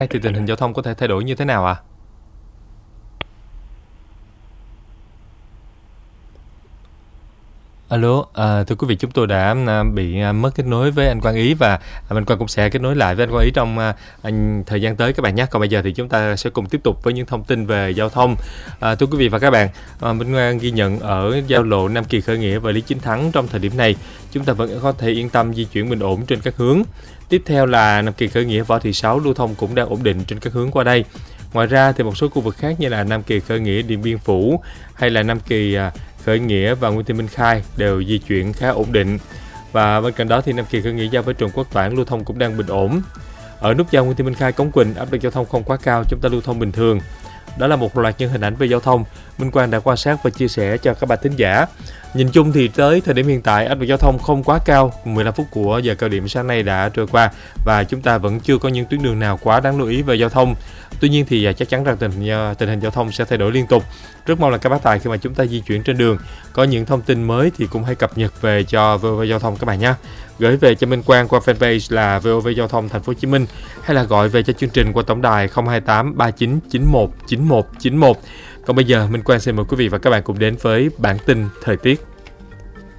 thì tình hình giao thông có thể thay đổi như thế nào ạ? Alo, thưa quý vị, chúng tôi đã bị mất kết nối với anh Quang Ý và anh Quang cũng sẽ kết nối lại với anh Quang Ý trong thời gian tới các bạn nhé. Còn bây giờ thì chúng ta sẽ cùng tiếp tục với những thông tin về giao thông. Thưa quý vị và các bạn, Minh Quang ghi nhận ở giao lộ Nam Kỳ Khởi Nghĩa và Lý Chính Thắng trong thời điểm này, chúng ta vẫn có thể yên tâm di chuyển bình ổn trên các hướng. Tiếp theo là Nam Kỳ Khởi Nghĩa Võ Thị Sáu lưu thông cũng đang ổn định trên các hướng qua đây. Ngoài ra thì một số khu vực khác như là Nam Kỳ Khởi Nghĩa Điện Biên Phủ hay là Nam Kỳ Khởi Nghĩa và Nguyễn Thị Minh Khai đều di chuyển khá ổn định. Và bên cạnh đó thì Nam Kỳ Khởi Nghĩa giao với Trần Quốc Toản lưu thông cũng đang bình ổn. Ở nút giao Nguyễn Thị Minh Khai Cống Quỳnh, áp lực giao thông không quá cao, chúng ta lưu thông bình thường. Đó là một loạt những hình ảnh về giao thông Minh Quang đã quan sát và chia sẻ cho các bạn thính giả. Nhìn chung thì tới thời điểm hiện tại áp lực giao thông không quá cao, 15 phút của giờ cao điểm sáng nay đã trôi qua và chúng ta vẫn chưa có những tuyến đường nào quá đáng lưu ý về giao thông. Tuy nhiên thì chắc chắn rằng tình hình giao thông sẽ thay đổi liên tục. Rất mong là các bác tài khi mà chúng ta di chuyển trên đường có những thông tin mới thì cũng hãy cập nhật về cho VOV Giao thông các bạn nhé. Gửi về cho Minh Quang qua fanpage là VOV Giao thông Thành phố Hồ Chí Minh hay là gọi về cho chương trình qua tổng đài 028 39 91 91 91. Còn bây giờ Minh Quang xin mời quý vị và các bạn cùng đến với bản tin thời tiết.